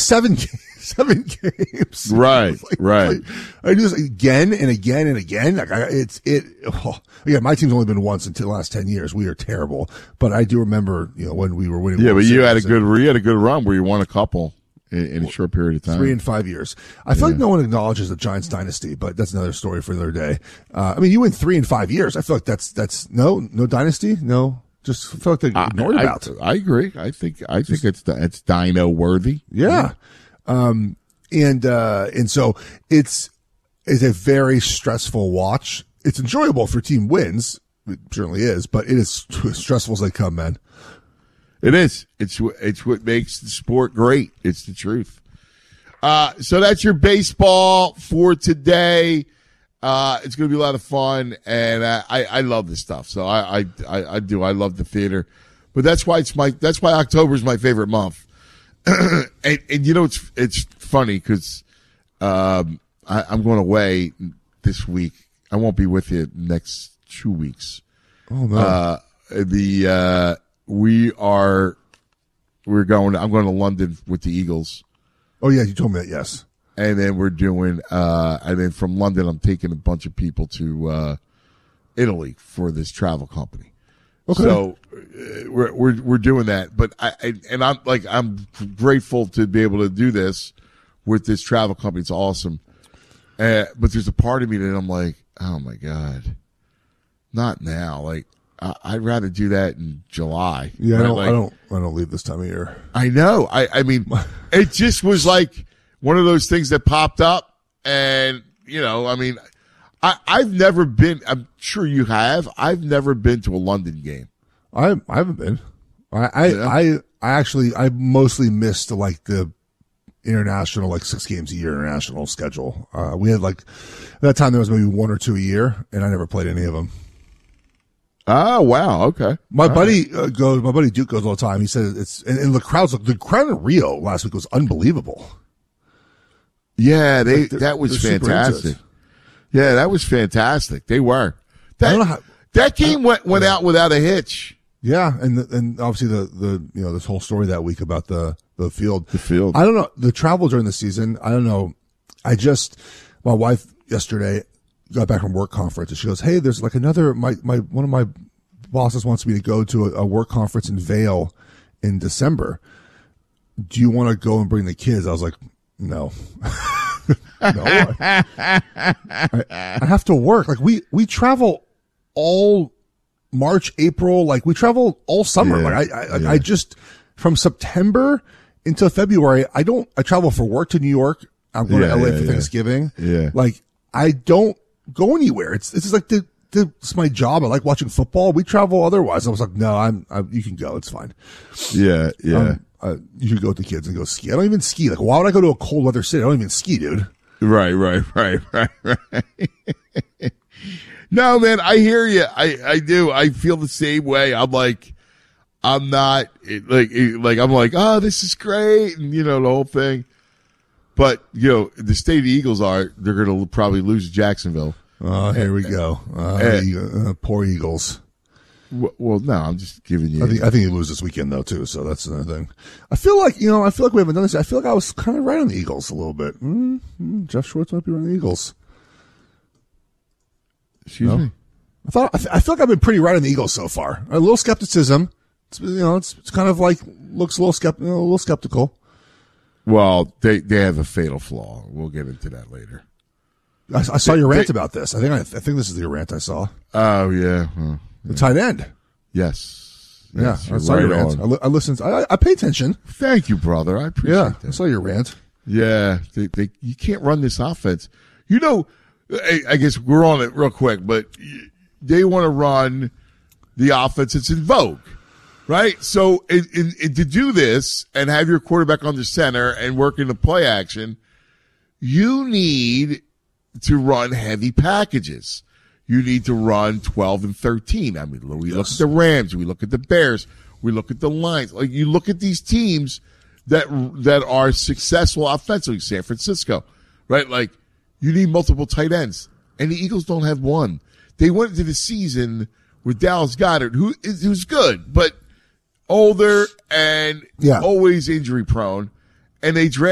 7 games. Right. I do this again and again and again. Like again, my team's only been once until the last 10 years. We are terrible, but I do remember, when we were winning. Yeah, but you had a good run where you won a couple in a short period of time. 3 and 5 years. I feel like no one acknowledges the Giants dynasty, but that's another story for another day. You win 3 and 5 years. I feel like that's no dynasty. No, just feel like they ignored about. I agree. I think it's dino worthy. Yeah. And so it's a very stressful watch. It's enjoyable if your team wins. It certainly is, but it is stressful as they come, man. It is. It's what makes the sport great. It's the truth. So that's your baseball for today. It's going to be a lot of fun, and I love this stuff. So I do. I love the theater, but that's why October is my favorite month. and it's funny because I'm going away this week. I won't be with you next 2 weeks. Oh no. I'm going to London with the Eagles. Oh yeah, you told me that. Yes. And then we're doing, and then from London, I'm taking a bunch of people to Italy for this travel company. Okay. So we're doing that, but I'm grateful to be able to do this with this travel company. It's awesome. But there's a part of me that I'm like, oh my God, not now. Like I'd rather do that in July. Yeah, right? I don't leave this time of year. I know. I mean, it just was like one of those things that popped up, and I've never been. I'm sure you have. I've never been to a London game. I haven't been. I mostly missed the international 6 games a year international schedule. We had at that time there was maybe 1 or 2 a year, and I never played any of them. Oh wow, okay. My buddy Duke goes all the time. He says and the crowd in Rio last week was unbelievable. Yeah, that was fantastic. Yeah, that was fantastic. They were. That game went out without a hitch. Yeah, and obviously the this whole story that week about the field. The field. I don't know the travel during the season. I don't know. My wife yesterday got back from work conference and she goes, "Hey, there's another one of my bosses wants me to go to a work conference in Vail in December. Do you want to go and bring the kids?" I was like, "No." No. I have to work. We travel all March, April, we travel all summer. Yeah. I just from September until February, I travel for work to New York. I'm going to LA for Thanksgiving. Yeah. I don't go anywhere. It's just it's my job. I like watching football. We travel otherwise. I was like, no, you can go. It's fine. Yeah. Yeah. You should go with the kids and go ski. I don't even ski. Why would I go to a cold weather city? I don't even ski, dude. Right. No, man, I hear you. I do. I feel the same way. I'm not I'm like, oh, this is great. And the whole thing. But, the state of the Eagles they're going to probably lose to Jacksonville. Oh, here we go. Poor Eagles. Well, no, I'm just giving you. I think you lose this weekend though too, so that's another thing. I feel like we haven't done this. I feel like I was kind of right on the Eagles a little bit. Jeff Schwartz might be right on the Eagles. Excuse me. I feel like I've been pretty right on the Eagles so far. A little skepticism. It's kind of looks a little skeptical. Well, they have a fatal flaw. We'll get into that later. I saw your rant about this. I think this is your rant I saw. Oh yeah. The tight end. Yes. Yeah, I saw your rant. I listened. I pay attention. Thank you, brother. I appreciate that. I saw your rant. Yeah, you can't run this offense. I guess we're on it real quick, but they want to run the offense that's in vogue, right? So to do this and have your quarterback on the center and work in the play action, you need to run heavy packages. You need to run 12 and 13. I mean, we look at the Rams, we look at the Bears, we look at the Lions. You look at these teams that are successful offensively, San Francisco, right? You need multiple tight ends, and the Eagles don't have one. They went into the season with Dallas Goedert, who's good, but older and always injury prone, and they drafted